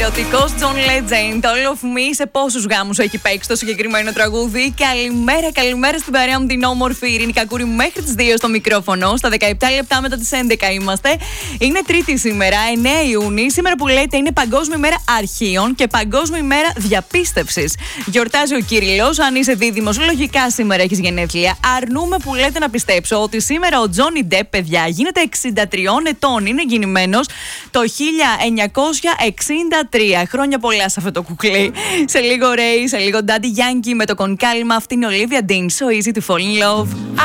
Ποιοτικός John Legend, All of Me, σε πόσους γάμους έχει παίξει το συγκεκριμένο τραγούδι. Καλημέρα στην παρέα μου την όμορφη Ειρήνη Κακούρη μέχρι τις 2 στο μικρόφωνο. Στα 17 λεπτά μετά τις 11 είμαστε. Είναι Τρίτη σήμερα, 9 Ιούνιου. Σήμερα που λέτε είναι Παγκόσμια ημέρα αρχείων και Παγκόσμια ημέρα διαπίστευσης. Γιορτάζει ο Κύριλλος. Αν είσαι δίδυμος, λογικά σήμερα έχεις γενέθλια. Αρνούμε που λέτε να πιστέψω ότι σήμερα ο Τζόνι Ντεπ, παιδιά, γίνεται 63 ετών. Είναι γεννημένος το 1963. Χρόνια πολλά σε αυτό το κουκλί. Σε λίγο Ray, σε λίγο Daddy Yankee με το κονκάλιμα. Αυτή είναι η Olivia Dean. So easy to fall in love.